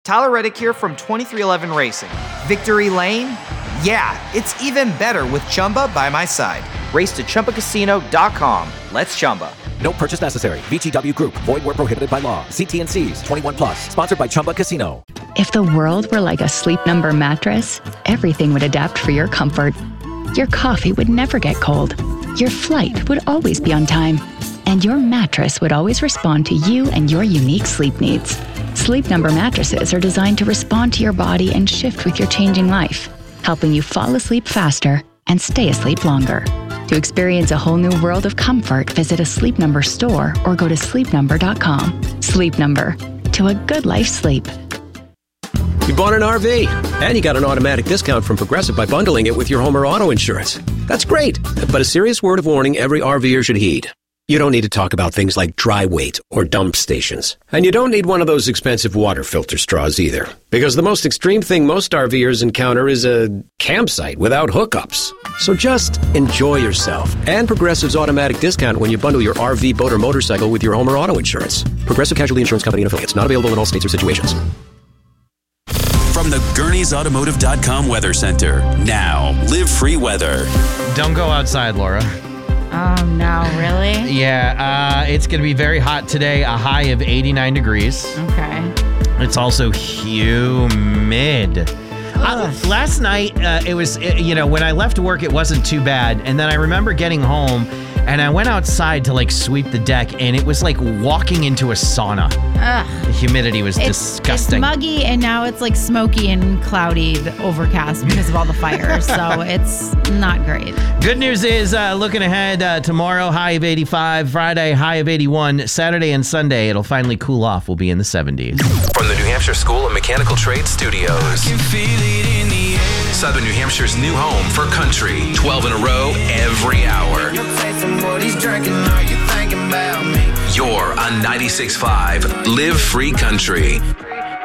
Tyler Reddick here from 2311 Racing. Victory Lane? Yeah, it's even better with Chumba by my side. Race to ChumbaCasino.com. Let's Chumba. No purchase necessary. VGW Group. Void where prohibited by law. See T&Cs. 21 plus. Sponsored by Chumba Casino. If the world were like a Sleep Number mattress, everything would adapt for your comfort. Your coffee would never get cold. Your flight would always be on time. And your mattress would always respond to you and your unique sleep needs. Sleep Number mattresses are designed to respond to your body and shift with your changing life, helping you fall asleep faster and stay asleep longer. To experience a whole new world of comfort, visit a Sleep Number store or go to sleepnumber.com. Sleep Number. To a good life's sleep. You bought an RV, and you got an automatic discount from Progressive by bundling it with your home or auto insurance. That's great, but a serious word of warning every RVer should heed. You don't need to talk about things like dry weight or dump stations. And you don't need one of those expensive water filter straws either. Because the most extreme thing most RVers encounter is a campsite without hookups. So just enjoy yourself and Progressive's automatic discount when you bundle your RV, boat, or motorcycle with your home or auto insurance. Progressive Casualty Insurance Company and affiliates. Not available in all states or situations. From the Gurney'sAutomotive.com Weather Center. Now, Live Free Weather. Don't go outside, Laura. Oh, no, really? Yeah, it's going to be very hot today, a high of 89 degrees. Okay. It's also humid. Last night, it was, when I left work, it wasn't too bad. And then I remember getting home, and I went outside to, sweep the deck, and it was like walking into a sauna. Ugh. The humidity was disgusting. It's muggy, and now it's, smoky and cloudy, overcast because of all the fires. So it's not great. Good news is, looking ahead, tomorrow, high of 85. Friday, high of 81. Saturday and Sunday, it'll finally cool off. We'll be in the 70s. From the New Hampshire School of Mechanical Trades Studios. Southern New Hampshire's new home for country. 12 in a row, every hour. You're on 96.5 Live Free Country.